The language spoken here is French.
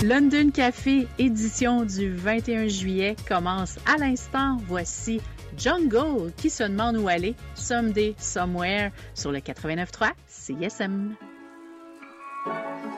London Café, édition du 21 juillet, commence à l'instant. Voici Jungle qui se demande où aller. Someday, Somewhere sur le 89.3 CISM.